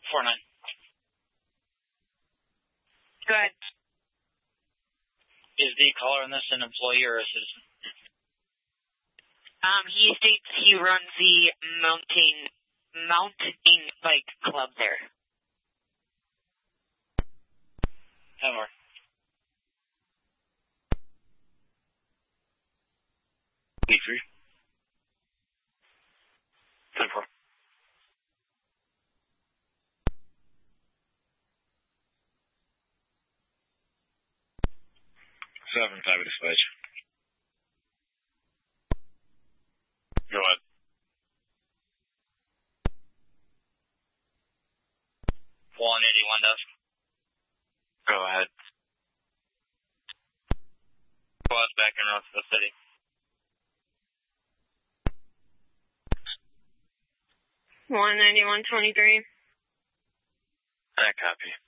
4-9. Go ahead. Is the caller on this an employee or a citizen? He states he runs the mountain bike club there. 10 more. E3. 10-4. 7, copy dispatch. Go ahead. One 81 desk. Go ahead. Squad's back en route to the city. One 91-23. That copy.